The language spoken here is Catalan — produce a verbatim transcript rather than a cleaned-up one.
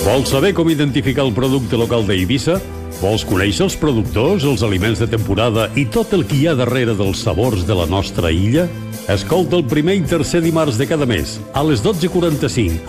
Vols saber com identificar el producte local d'Eivissa? Vols conèixer els productors, els aliments de temporada i tot el que hi ha darrere dels sabors de la nostra illa? Escolta el primer i tercer dimarts de cada mes, a les dotze quaranta-cinc,